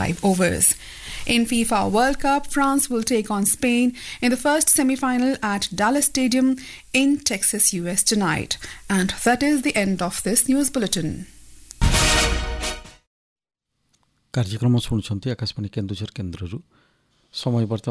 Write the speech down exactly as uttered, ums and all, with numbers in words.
forty-five overs. In FIFA World Cup, France will take on Spain in the first semi-final at Dallas Stadium in Texas, U S tonight. And that is the end of this news bulletin. କାର୍ଯ୍ୟକ୍ରମ ଶୁଣୁଛନ୍ତି ଆକାଶବାଣୀ କେନ୍ଦୁଝର କେନ୍ଦ୍ରରୁ ସମୟ ବର୍ତ୍ତମାନ